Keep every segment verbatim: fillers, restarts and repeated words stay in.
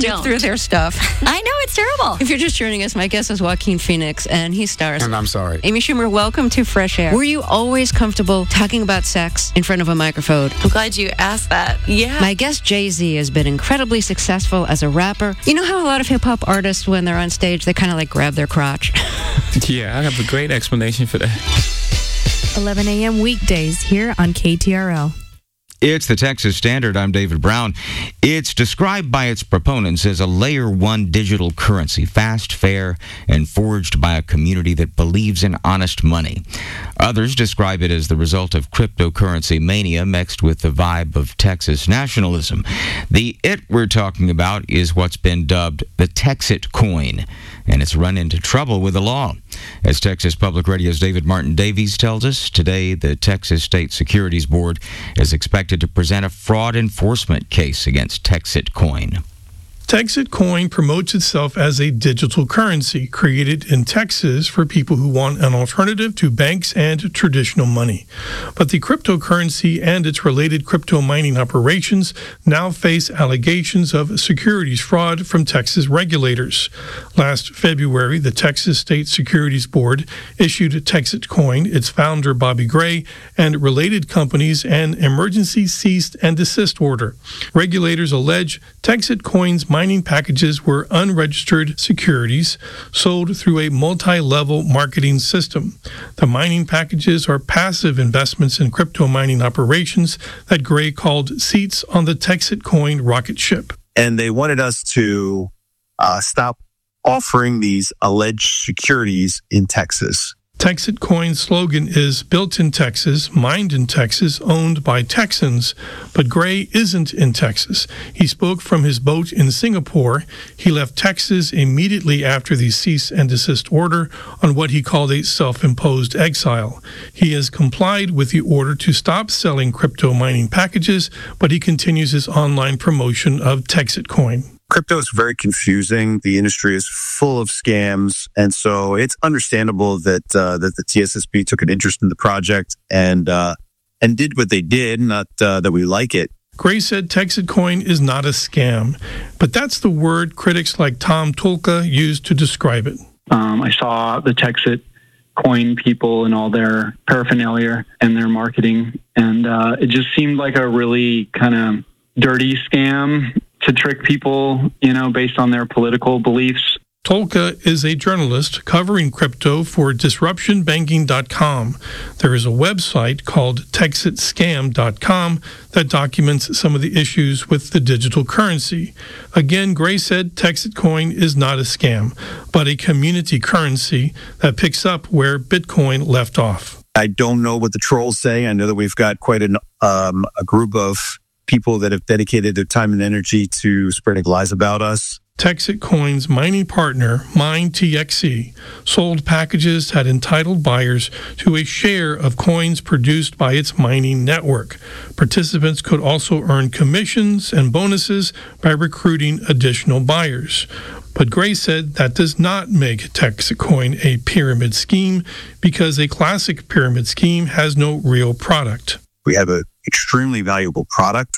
snoop don't. through their stuff. I know, it's terrible. If you're just joining us, my guest is Joaquin Phoenix, and he stars. And I'm sorry. Amy Schumer, welcome to Fresh Air. Were you always comfortable talking about sex in front of a microphone? I'm glad you asked that. Yeah. My guest, Jay-Z, has been incredibly successful as a rapper. You know how a lot of hip-hop artists, when they're on stage, they kind of like grab their crotch? Yeah, I have a great explanation for that. eleven a.m. weekdays here on K T R L. It's the Texas Standard. I'm David Brown. It's described by its proponents as a layer one digital currency, fast, fair, and forged by a community that believes in honest money. Others describe it as the result of cryptocurrency mania mixed with the vibe of Texas nationalism. The it we're talking about is what's been dubbed the Texit coin, and it's run into trouble with the law. As Texas Public Radio's David Martin Davies tells us, today the Texas State Securities Board is expected to present a fraud enforcement case against Texit coin. Texit Coin promotes itself as a digital currency created in Texas for people who want an alternative to banks and traditional money. But the cryptocurrency and its related crypto mining operations now face allegations of securities fraud from Texas regulators. Last February, the Texas State Securities Board issued Texit Coin, its founder Bobby Gray, and related companies an emergency cease and desist order. Regulators allege Texit Coin's mining packages were unregistered securities sold through a multi-level marketing system. The mining packages are passive investments in crypto mining operations that Gray called seats on the Texit Coin rocket ship. And they wanted us to uh, stop offering these alleged securities in Texas. Texit Coin's slogan is built in Texas, mined in Texas, owned by Texans. But Gray isn't in Texas. He spoke from his boat in Singapore. He left Texas immediately after the cease and desist order on what he called a self-imposed exile. He has complied with the order to stop selling crypto mining packages, but he continues his online promotion of Texit Coin. Crypto is very confusing. The industry is full of scams. And so it's understandable that uh, that the T S S B took an interest in the project and uh, and did what they did, not uh, that we like it. Gray said Texit Coin is not a scam, but that's the word critics like Tom Tolka used to describe it. Um, I saw the Texit Coin people and all their paraphernalia and their marketing, and uh, it just seemed like a really kind of dirty scam to trick people, you know, based on their political beliefs. Tolka is a journalist covering crypto for disruption banking dot com. There is a website called texit scam dot com that documents some of the issues with the digital currency. Again, Gray said Texit Coin is not a scam, but a community currency that picks up where Bitcoin left off. I don't know what the trolls say. I know that we've got quite an, um, a group of people that have dedicated their time and energy to spreading lies about us. Texit Coin's mining partner, MineTXE, sold packages that entitled buyers to a share of coins produced by its mining network. Participants could also earn commissions and bonuses by recruiting additional buyers. But Gray said that does not make Texit Coin a pyramid scheme because a classic pyramid scheme has no real product. We have an extremely valuable product.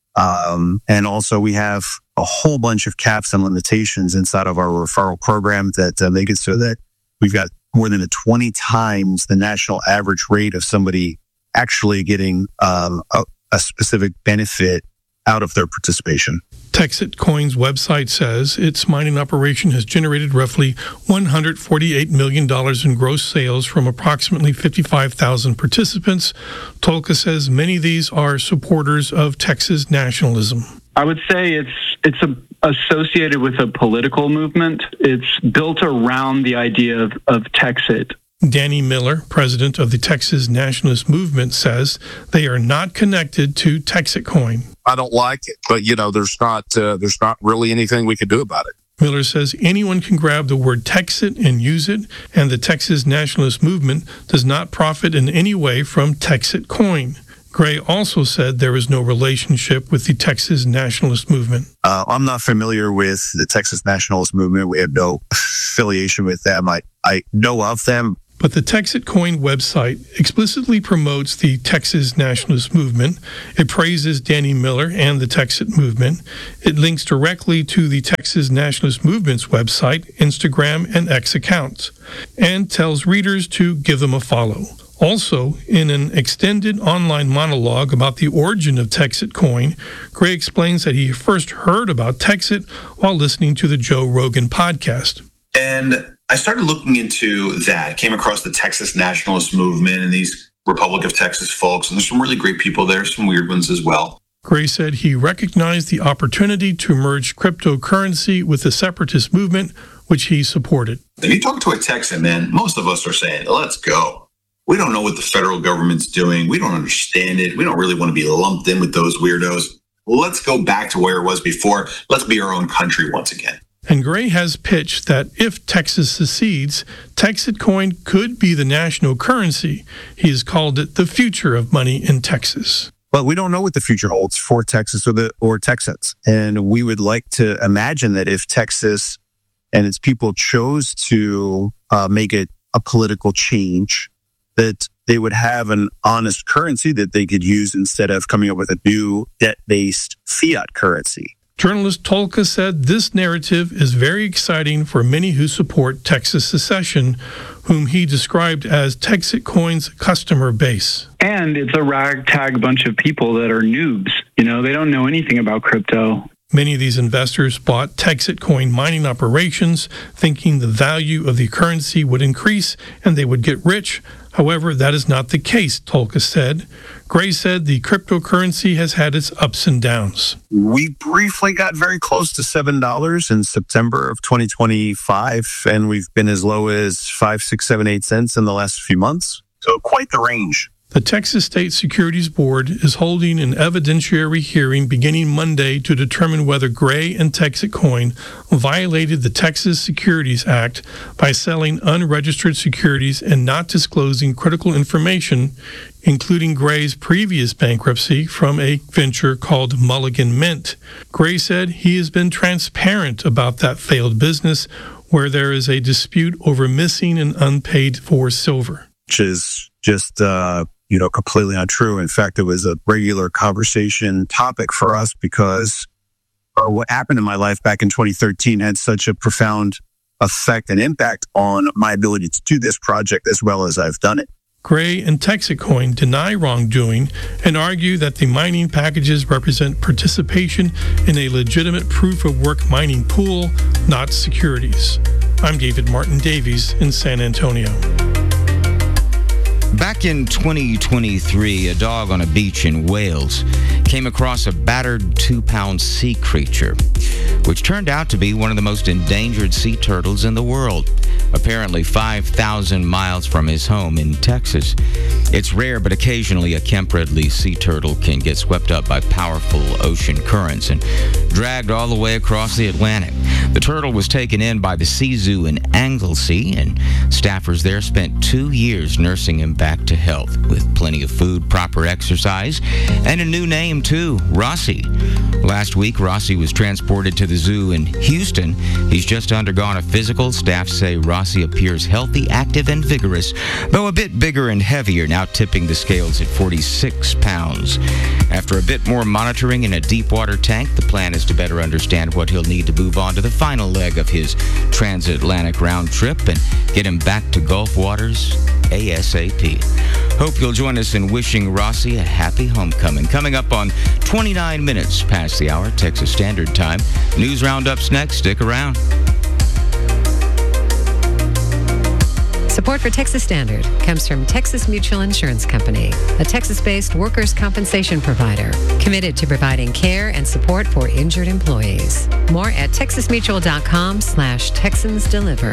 Um, and also we have a whole bunch of caps and limitations inside of our referral program that uh, make it so that we've got more than a twenty times the national average rate of somebody actually getting um, a, a specific benefit out of their participation. Texit Coin's website says its mining operation has generated roughly one hundred forty-eight million dollars in gross sales from approximately fifty-five thousand participants. Tolka says many of these are supporters of Texas nationalism. I would say it's it's a, associated with a political movement. It's built around the idea of, of Texit. Danny Miller, president of the Texas Nationalist Movement, says they are not connected to Texit Coin. I don't like it, but you know, there's not uh, there's not really anything we can do about it. Miller says anyone can grab the word Texit and use it, and the Texas Nationalist Movement does not profit in any way from Texit Coin. Gray also said there is no relationship with the Texas Nationalist Movement. Uh, I'm not familiar with the Texas Nationalist Movement. We have no affiliation with them. I, I know of them. But the Texit Coin website explicitly promotes the Texas nationalist movement. It praises Danny Miller and the Texit movement. It links directly to the Texas nationalist movement's website, Instagram, and X accounts, and tells readers to give them a follow. Also, in an extended online monologue about the origin of Texit Coin, Gray explains that he first heard about Texit while listening to the Joe Rogan podcast. And I started looking into that, came across the Texas nationalist movement and these Republic of Texas folks, and there's some really great people there, some weird ones as well. Gray said he recognized the opportunity to merge cryptocurrency with the separatist movement, which he supported. If you talk to a Texan, man, most of us are saying, let's go. We don't know what the federal government's doing. We don't understand it. We don't really want to be lumped in with those weirdos. Let's go back to where it was before. Let's be our own country once again. And Gray has pitched that if Texas secedes, Texit Coin could be the national currency. He has called it the future of money in Texas. But we don't know what the future holds for Texas or the or Texans. And we would like to imagine that if Texas and its people chose to uh, make it a political change, that they would have an honest currency that they could use instead of coming up with a new debt-based fiat currency. Journalist Tolka said this narrative is very exciting for many who support Texas secession, whom he described as Texit Coin's customer base. And it's a ragtag bunch of people that are noobs. You know, they don't know anything about crypto. Many of these investors bought Texit Coin mining operations, thinking the value of the currency would increase and they would get rich. However, that is not the case, Tolka said. Gray said the cryptocurrency has had its ups and downs. We briefly got very close to seven dollars in September of twenty twenty-five, and we've been as low as five, six, seven, eight cents in the last few months. So quite the range. The Texas State Securities Board is holding an evidentiary hearing beginning Monday to determine whether Gray and Texit Coin violated the Texas Securities Act by selling unregistered securities and not disclosing critical information, including Gray's previous bankruptcy from a venture called Mulligan Mint. Gray said he has been transparent about that failed business where there is a dispute over missing and unpaid for silver. Which is just, uh, you know, completely untrue. In fact, it was a regular conversation topic for us because uh, what happened in my life back in twenty thirteen had such a profound effect and impact on my ability to do this project as well as I've done it. Gray and Texit Coin deny wrongdoing and argue that the mining packages represent participation in a legitimate proof-of-work mining pool, not securities. I'm David Martin Davies in San Antonio. Back in twenty twenty-three, a dog on a beach in Wales came across a battered two-pound sea creature, which turned out to be one of the most endangered sea turtles in the world, apparently five thousand miles from his home in Texas. It's rare, but occasionally a Kemp Ridley sea turtle can get swept up by powerful ocean currents and dragged all the way across the Atlantic. The turtle was taken in by the Sea Zoo in Anglesey, and staffers there spent two years nursing him back to health with plenty of food, proper exercise, and a new name too, Rossi. Last week, Rossi was transported to the zoo in Houston. He's just undergone a physical. Staff say Rossi appears healthy, active, and vigorous, though a bit bigger and heavier, now tipping the scales at forty-six pounds. After a bit more monitoring in a deep water tank, the plan is to better understand what he'll need to move on to the final leg of his transatlantic round trip and get him back to Gulf waters ASAP. Hope you'll join us in wishing Rossi a happy homecoming. Coming up on twenty-nine minutes past the hour, Texas Standard Time. News Roundup's next. Stick around. Support for Texas Standard comes from Texas Mutual Insurance Company, a Texas-based workers' compensation provider committed to providing care and support for injured employees. More at texasmutual.com slash Texans Deliver.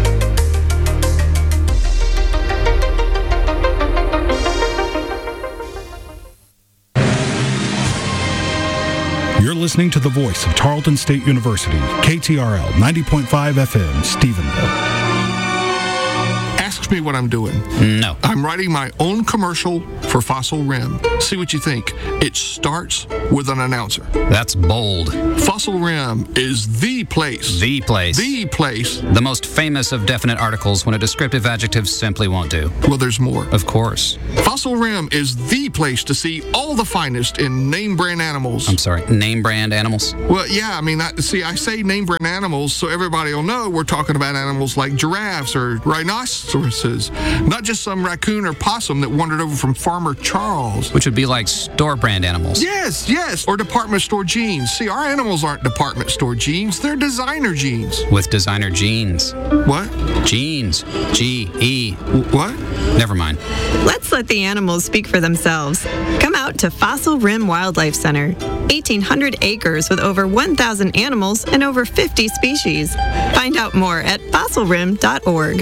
You're listening to the voice of Tarleton State University, K T R L ninety point five F M, Stephenville. Ask me what I'm doing. No. I'm writing my own commercial for Fossil Rim. See what you think. It starts with an announcer. That's bold. Fossil Rim is the place. The place. The place. The most famous of definite articles when a descriptive adjective simply won't do. Well, there's more. Of course. Fossil Rim is the place to see all the finest in name brand animals. I'm sorry, name brand animals? Well, yeah, I mean, I, see, I say name brand animals so everybody will know we're talking about animals like giraffes or rhinoceroses, not just some raccoon or possum that wandered over from Farmer Charles. Which would be like store brand animals. Yes, yes, or department store jeans. See, our animals aren't department store jeans, they're designer jeans. With designer jeans. What? Jeans. G E. What? Never mind. Let's let the animals speak for themselves. Come out to Fossil Rim Wildlife Center. eighteen hundred acres with over one thousand animals and over fifty species. Find out more at fossil rim dot org.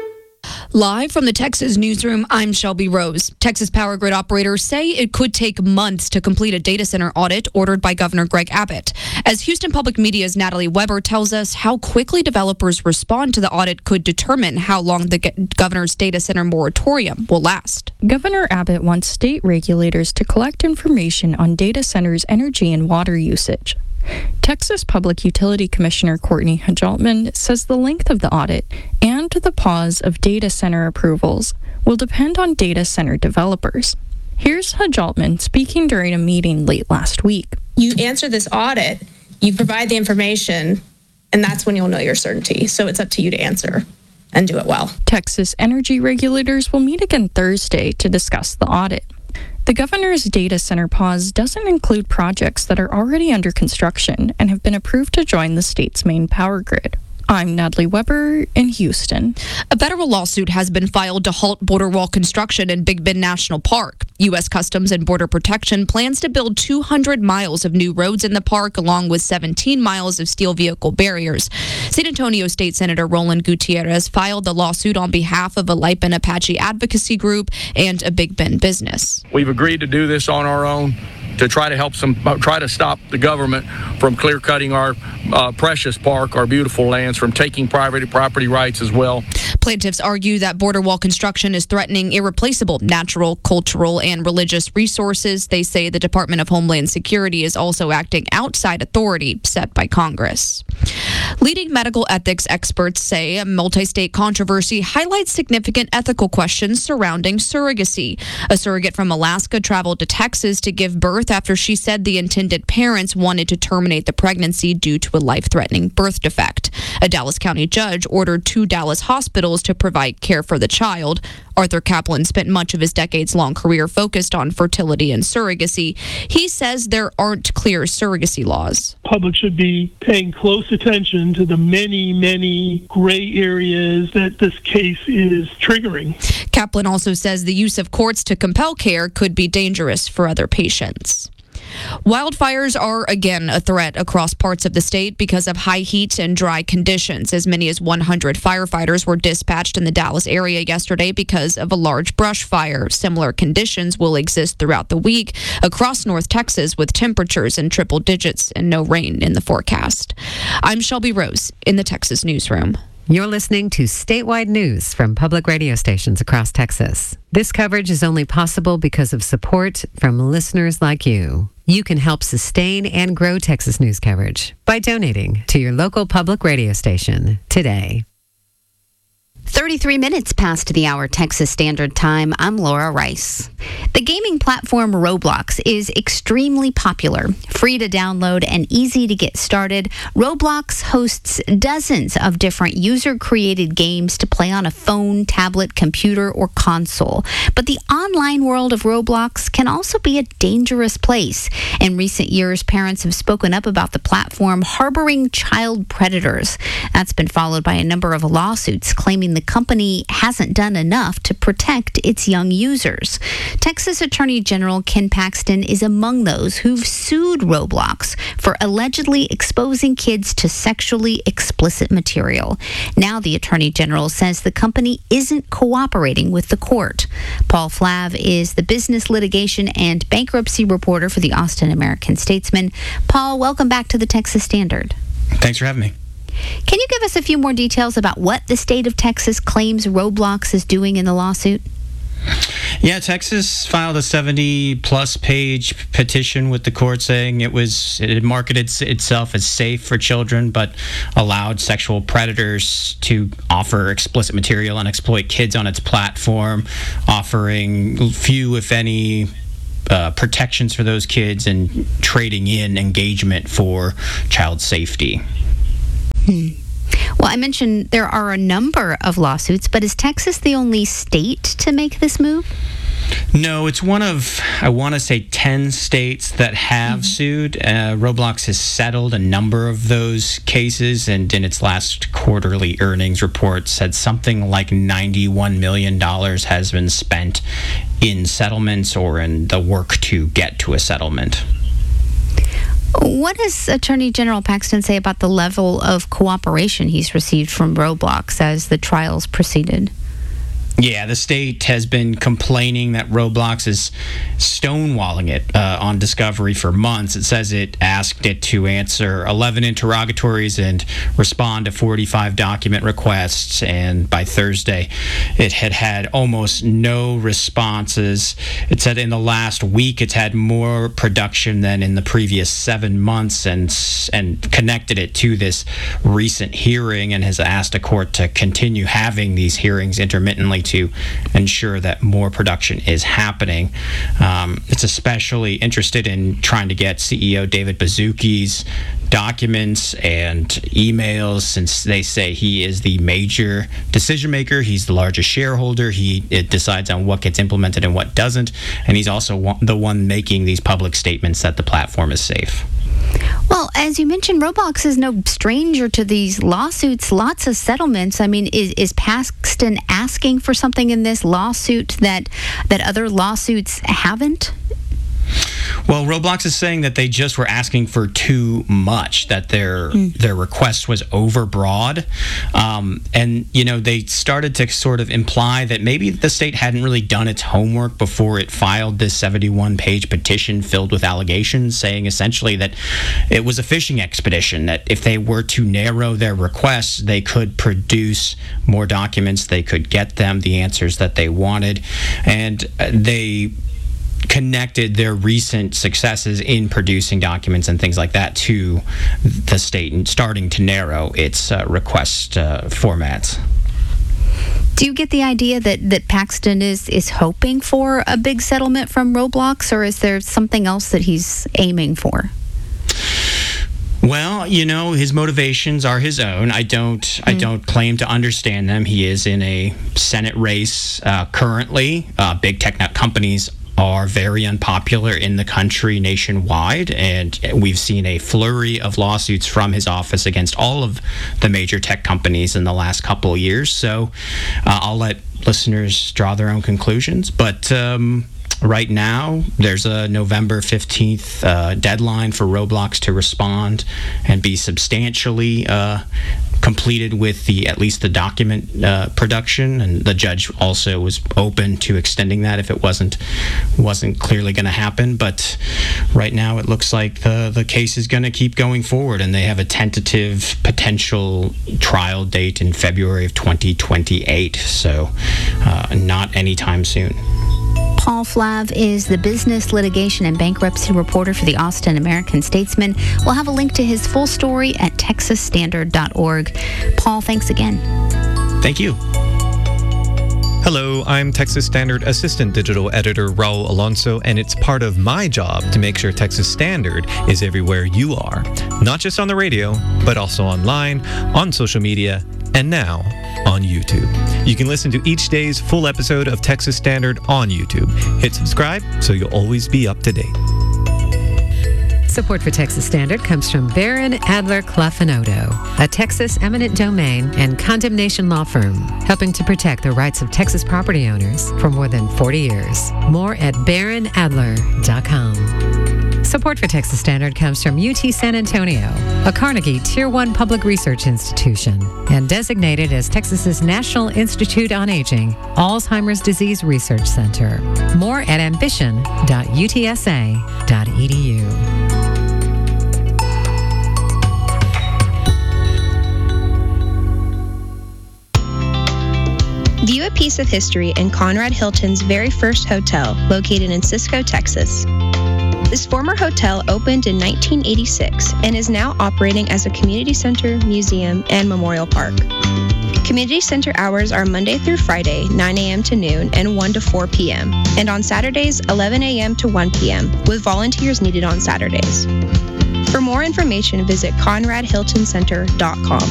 Live from the Texas newsroom, I'm Shelby Rose. Texas power grid operators say it could take months to complete a data center audit ordered by Governor Greg Abbott. As Houston Public Media's Natalie Weber tells us, how quickly developers respond to the audit could determine how long the governor's data center moratorium will last. Governor Abbott wants state regulators to collect information on data centers' energy and water usage. Texas Public Utility Commissioner Courtney Hodge-Altman says the length of the audit and the pause of data center approvals will depend on data center developers. Here's Hodge-Altman speaking during a meeting late last week. You answer this audit, you provide the information, and that's when you'll know your certainty. So it's up to you to answer and do it well. Texas energy regulators will meet again Thursday to discuss the audit. The governor's data center pause doesn't include projects that are already under construction and have been approved to join the state's main power grid. I'm Natalie Weber in Houston. A federal lawsuit has been filed to halt border wall construction in Big Bend National Park. U S Customs and Border Protection plans to build two hundred miles of new roads in the park, along with seventeen miles of steel vehicle barriers. San Antonio State Senator Roland Gutierrez filed the lawsuit on behalf of a Lipan Apache advocacy group and a Big Bend business. We've agreed to do this on our own to try to help some, try to stop the government from clear cutting our uh, precious park, our beautiful lands, from taking private property rights as well. Plaintiffs argue that border wall construction is threatening irreplaceable natural, cultural, and religious resources. They say the Department of Homeland Security is also acting outside authority set by Congress. Leading medical ethics experts say a multi-state controversy highlights significant ethical questions surrounding surrogacy. A surrogate from Alaska traveled to Texas to give birth after she said the intended parents wanted to terminate the pregnancy due to a life-threatening birth defect. A Dallas County judge ordered two Dallas hospitals to provide care for the child. Arthur Kaplan spent much of his decades-long career focused on fertility and surrogacy. He says there aren't clear surrogacy laws. Public should be paying close attention to the many, many gray areas that this case is triggering. Kaplan also says the use of courts to compel care could be dangerous for other patients. Wildfires are again a threat across parts of the state because of high heat and dry conditions. As many as one hundred firefighters were dispatched in the Dallas area yesterday because of a large brush fire. Similar conditions will exist throughout the week across North Texas, with temperatures in triple digits and no rain in the forecast. I'm Shelby Rose in the Texas newsroom. You're listening to statewide news from public radio stations across Texas. This coverage is only possible because of support from listeners like you. You can help sustain and grow Texas news coverage by donating to your local public radio station today. thirty-three minutes past the hour Texas Standard Time. I'm Laura Rice. The gaming platform Roblox is extremely popular. Free to download and easy to get started, Roblox hosts dozens of different user-created games to play on a phone, tablet, computer, or console. But the online world of Roblox can also be a dangerous place. In recent years, parents have spoken up about the platform harboring child predators. That's been followed by a number of lawsuits claiming the company hasn't done enough to protect its young users. Texas Attorney General Ken Paxton is among those who've sued Roblox for allegedly exposing kids to sexually explicit material. Now the Attorney General says the company isn't cooperating with the court. Paul Flav is the business litigation and bankruptcy reporter for the Austin American-Statesman. Paul, welcome back to the Texas Standard. Thanks for having me. Can you give us a few more details about what the state of Texas claims Roblox is doing in the lawsuit? Yeah, Texas filed a seventy-plus page petition with the court saying it was it marketed itself as safe for children, but allowed sexual predators to offer explicit material and exploit kids on its platform, offering few, if any, uh, protections for those kids and trading in engagement for child safety. Hmm. Well, I mentioned there are a number of lawsuits, but is Texas the only state to make this move? No, it's one of, I want to say, ten states that have mm-hmm. sued. Uh, Roblox has settled a number of those cases, and in its last quarterly earnings report said something like ninety-one million dollars has been spent in settlements or in the work to get to a settlement. What does Attorney General Paxton say about the level of cooperation he's received from Roblox as the trials proceeded? Yeah, the state has been complaining that Roblox is stonewalling it uh, on discovery for months. It says it asked it to answer eleven interrogatories and respond to forty-five document requests, and by Thursday, it had had almost no responses. It said in the last week it's had more production than in the previous seven months, and and connected it to this recent hearing, and has asked a court to continue having these hearings intermittently to ensure that more production is happening. Um, it's especially interested in trying to get C E O David Baszucki's documents and emails, since they say he is the major decision maker. He's the largest shareholder. He it decides on what gets implemented and what doesn't. And he's also one, the one making these public statements that the platform is safe. Well, as you mentioned, Roblox is no stranger to these lawsuits, lots of settlements. I mean, is, is Paxton asking for something in this lawsuit that that other lawsuits haven't? Well, Roblox is saying that they just were asking for too much, that their mm. their request was overbroad. Um, and, you know, they started to sort of imply that maybe the state hadn't really done its homework before it filed this seventy-one page petition filled with allegations, saying essentially that it was a fishing expedition, that if they were to narrow their requests, they could produce more documents, they could get them the answers that they wanted. And they connected their recent successes in producing documents and things like that to the state and starting to narrow its uh, request uh, formats. Do you get the idea that, that Paxton is, is hoping for a big settlement from Roblox, or is there something else that he's aiming for? Well, you know, his motivations are his own. I don't mm. I don't claim to understand them. He is in a Senate race uh, currently. Uh, big tech companies are very unpopular in the country nationwide, and we've seen a flurry of lawsuits from his office against all of the major tech companies in the last couple of years. So uh, I'll let listeners draw their own conclusions, but um, right now there's a November fifteenth uh, deadline for Roblox to respond and be substantially uh, completed with the at least the document uh, production, and the judge also was open to extending that if it wasn't wasn't clearly going to happen. But right now it looks like the the case is going to keep going forward, and they have a tentative potential trial date in February of twenty twenty-eight, so uh, not anytime soon. Paul Flav is the business, litigation, and bankruptcy reporter for the Austin American-Statesman. We'll have a link to his full story at texas standard dot org. Paul, thanks again. Thank you. Hello, I'm Texas Standard Assistant Digital Editor Raul Alonso, and it's part of my job to make sure Texas Standard is everywhere you are. Not just on the radio, but also online, on social media, and now on YouTube. You can listen to each day's full episode of Texas Standard on YouTube. Hit subscribe so you'll always be up to date. Support for Texas Standard comes from Barron, Adler, Clough and Odo, a Texas eminent domain and condemnation law firm, helping to protect the rights of Texas property owners for more than forty years. More at baron adler dot com. Support for Texas Standard comes from U T San Antonio, a Carnegie Tier one public research institution, and designated as Texas's National Institute on Aging Alzheimer's Disease Research Center. More at ambition dot u t s a dot e d u. piece of history in Conrad Hilton's very first hotel, located in Cisco, Texas. This former hotel opened in nineteen eighty-six and is now operating as a community center, museum, and memorial park. Community center hours are Monday through Friday, nine a.m. to noon and one to four p.m., and on Saturdays, eleven a.m. to one p.m., with volunteers needed on Saturdays. For more information, visit conrad hilton center dot com.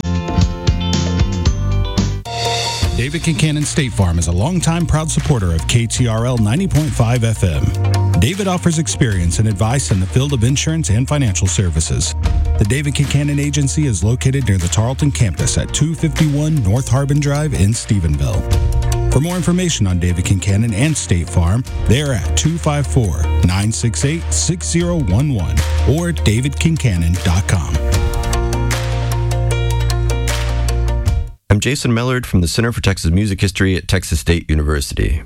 David Kincannon State Farm is a longtime proud supporter of K T R L ninety point five F M. David offers experience and advice in the field of insurance and financial services. The David Kincannon Agency is located near the Tarleton campus at two fifty-one North Harbin Drive in Stephenville. For more information on David Kincannon and State Farm, they are at two five four, nine six eight, six zero one one or david kincannon dot com. I'm Jason Mellard from the Center for Texas Music History at Texas State University.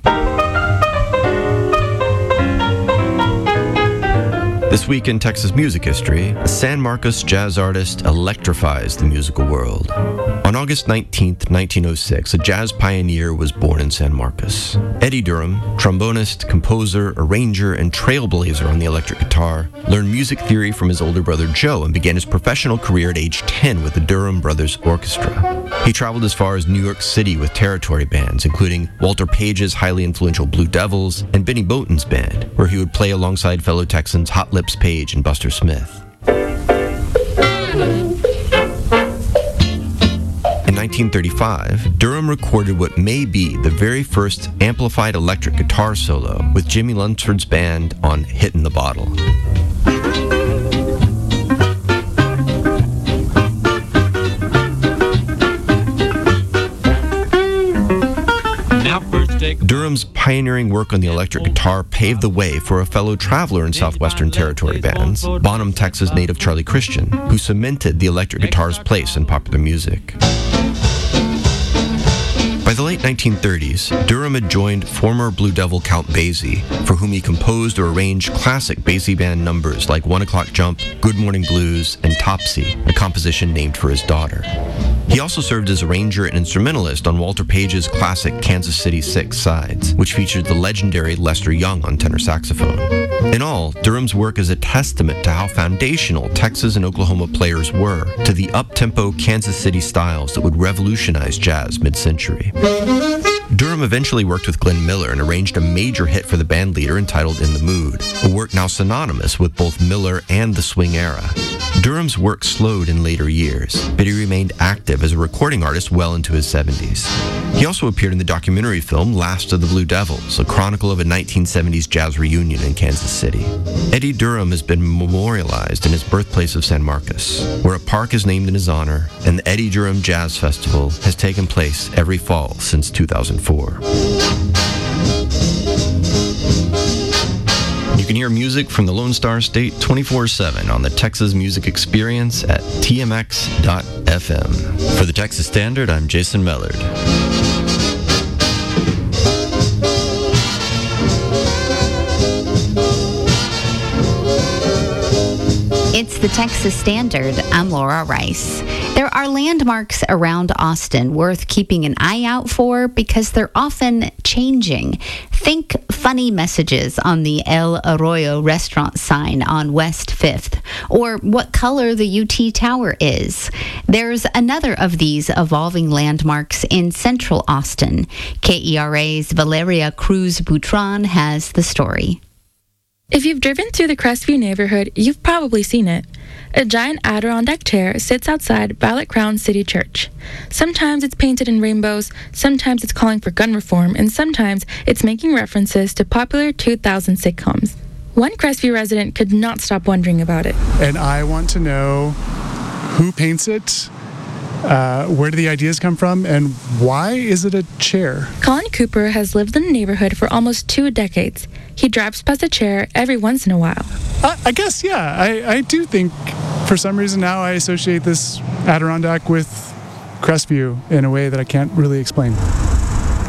This week in Texas music history, a San Marcos jazz artist electrifies the musical world. On August nineteenth, nineteen oh six, a jazz pioneer was born in San Marcos. Eddie Durham, trombonist, composer, arranger, and trailblazer on the electric guitar, learned music theory from his older brother Joe and began his professional career at age ten with the Durham Brothers Orchestra. He traveled as far as New York City with territory bands, including Walter Page's highly influential Blue Devils and Benny Bowton's band, where he would play alongside fellow Texans Hot Lips Page and Buster Smith. In nineteen thirty-five, Durham recorded what may be the very first amplified electric guitar solo with Jimmy Lunsford's band on Hittin' the Bottle. Durham's pioneering work on the electric guitar paved the way for a fellow traveler in Southwestern Territory bands, Bonham, Texas native Charlie Christian, who cemented the electric guitar's place in popular music. By the late nineteen thirties, Durham had joined former Blue Devil Count Basie, for whom he composed or arranged classic Basie band numbers like One O'Clock Jump, Good Morning Blues, and Topsy, a composition named for his daughter. He also served as arranger and instrumentalist on Walter Page's classic Kansas City Six Sides, which featured the legendary Lester Young on tenor saxophone. In all, Durham's work is a testament to how foundational Texas and Oklahoma players were to the up-tempo Kansas City styles that would revolutionize jazz mid-century. Durham eventually worked with Glenn Miller and arranged a major hit for the band leader entitled In the Mood, a work now synonymous with both Miller and the swing era. Durham's work slowed in later years, but he remained active as a recording artist well into his seventies. He also appeared in the documentary film Last of the Blue Devils, a chronicle of a nineteen seventies jazz reunion in Kansas City. Eddie Durham has been memorialized in his birthplace of San Marcos, where a park is named in his honor, and the Eddie Durham Jazz Festival has taken place every fall since two thousand four. You can hear music from the Lone Star State twenty-four seven on the Texas Music Experience at T M X dot F M. For the Texas Standard, I'm Jason Mellard. It's the Texas Standard. I'm Laura Rice. There are landmarks around Austin worth keeping an eye out for because they're often changing. Think funny messages on the El Arroyo restaurant sign on West fifth, or what color the U T Tower is. There's another of these evolving landmarks in central Austin. K E R A's Valeria Cruz Boutron has the story. If you've driven through the Crestview neighborhood, you've probably seen it. A giant Adirondack chair sits outside Violet Crown City Church. Sometimes it's painted in rainbows, sometimes it's calling for gun reform, and sometimes it's making references to popular two thousand sitcoms. One Crestview resident could not stop wondering about it. And I want to know who paints it, uh, where do the ideas come from, and why is it a chair? Colin Cooper has lived in the neighborhood for almost two decades. He drives past a chair every once in a while. Uh, I guess, yeah. I, I do think, for some reason now, I associate this Adirondack with Crestview in a way that I can't really explain.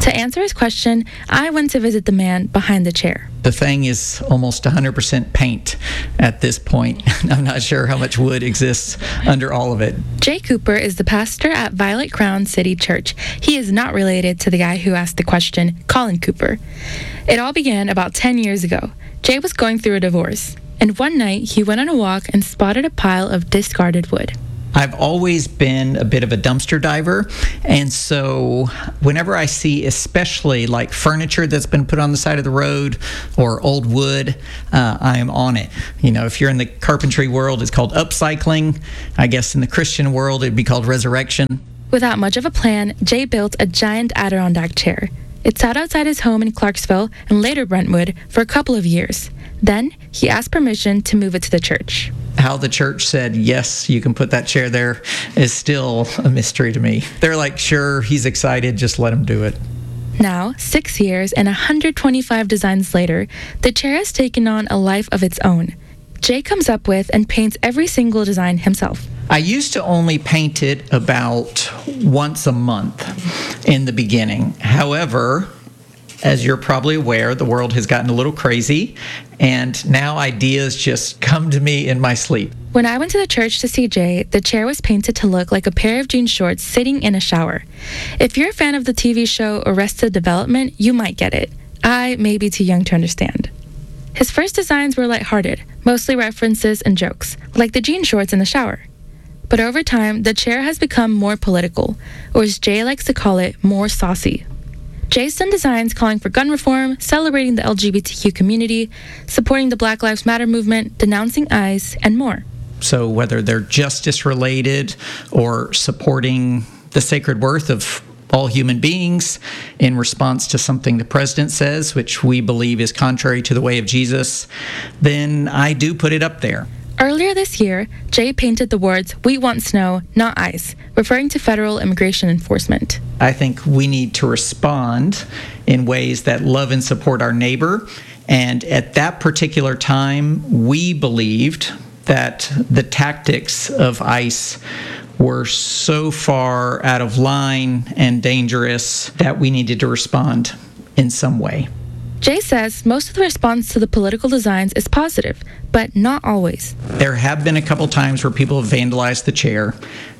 To answer his question, I went to visit the man behind the chair. The thing is almost one hundred percent paint at this point. I'm not sure how much wood exists under all of it. Jay Cooper is the pastor at Violet Crown City Church. He is not related to the guy who asked the question, Colin Cooper. It all began about ten years ago. Jay was going through a divorce, and one night he went on a walk and spotted a pile of discarded wood. I've always been a bit of a dumpster diver, and so whenever I see especially like furniture that's been put on the side of the road or old wood, uh, I am on it. You know, if you're in the carpentry world, it's called upcycling. I guess in the Christian world, it'd be called resurrection. Without much of a plan, Jay built a giant Adirondack chair. It sat outside his home in Clarksville and later Brentwood for a couple of years. Then he asked permission to move it to the church. How the church said, yes, you can put that chair there is still a mystery to me. They're like, sure, he's excited, just let him do it. Now, six years and one hundred twenty-five designs later, the chair has taken on a life of its own. Jay comes up with and paints every single design himself. I used to only paint it about once a month in the beginning. However, as you're probably aware, the world has gotten a little crazy, and now ideas just come to me in my sleep. When I went to the church to see Jay, the chair was painted to look like a pair of jean shorts sitting in a shower. If you're a fan of the T V show Arrested Development, you might get it. I may be too young to understand. His first designs were lighthearted, mostly references and jokes, like the jean shorts in the shower. But over time, the chair has become more political, or as Jay likes to call it, more saucy. Jay's done designs calling for gun reform, celebrating the L G B T Q community, supporting the Black Lives Matter movement, denouncing ICE, and more. So whether they're justice-related or supporting the sacred worth of all human beings in response to something the president says, which we believe is contrary to the way of Jesus, then I do put it up there. Earlier this year, Jay painted the words, "We want snow, not ice," referring to federal immigration enforcement. I think we need to respond in ways that love and support our neighbor. And at that particular time, we believed that the tactics of ICE were so far out of line and dangerous that we needed to respond in some way. Jay says most of the response to the political designs is positive, but not always. There have been a couple times where people have vandalized the chair.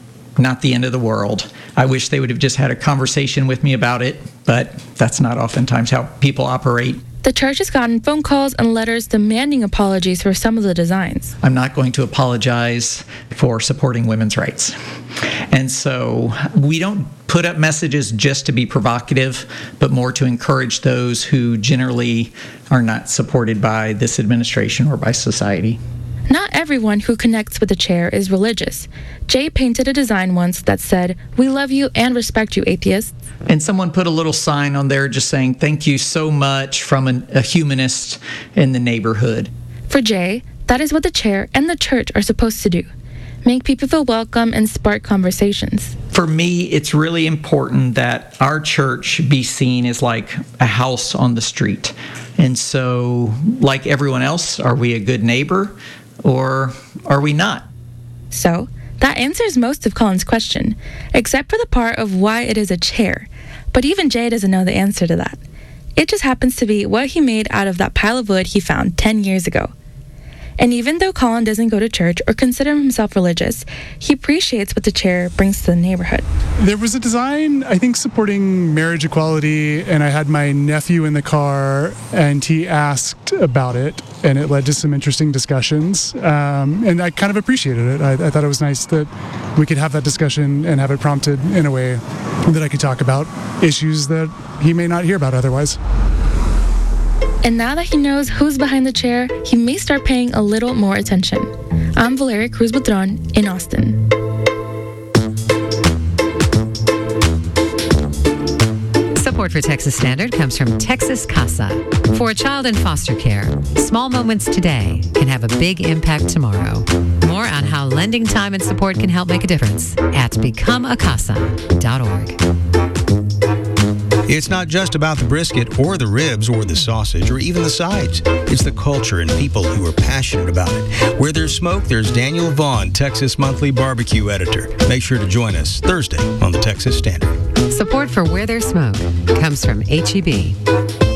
Not the end of the world. I wish they would have just had a conversation with me about it, but that's not oftentimes how people operate. The church has gotten phone calls and letters demanding apologies for some of the designs. I'm not going to apologize for supporting women's rights. And so we don't put up messages just to be provocative, but more to encourage those who generally are not supported by this administration or by society. Not everyone who connects with the chair is religious. Jay painted a design once that said, "We love you and respect you, atheists." And someone put a little sign on there just saying, "Thank you so much," from an, a humanist in the neighborhood. For Jay, that is what the chair and the church are supposed to do. Make people feel welcome and spark conversations. For me, it's really important that our church be seen as like a house on the street. And so, like everyone else, are we a good neighbor or are we not? So, that answers most of Colin's question, except for the part of why it is a chair. But even Jay doesn't know the answer to that. It just happens to be what he made out of that pile of wood he found ten years ago. And even though Colin doesn't go to church or consider himself religious, he appreciates what the chair brings to the neighborhood. There was a design, I think, supporting marriage equality, and I had my nephew in the car, and he asked about it, and it led to some interesting discussions. Um, and I kind of appreciated it. I, I thought it was nice that we could have that discussion and have it prompted in a way that I could talk about issues that he may not hear about otherwise. And now that he knows who's behind the chair, he may start paying a little more attention. I'm Valeria Cruz Butron in Austin. Support for Texas Standard comes from Texas Casa. For a child in foster care, small moments today can have a big impact tomorrow. More on how lending time and support can help make a difference at become a casa dot org. It's not just about the brisket or the ribs or the sausage or even the sides. It's the culture and people who are passionate about it. Where there's smoke, there's Daniel Vaughn, Texas Monthly Barbecue Editor. Make sure to join us Thursday on the Texas Standard. Support for Where There's Smoke comes from H E B.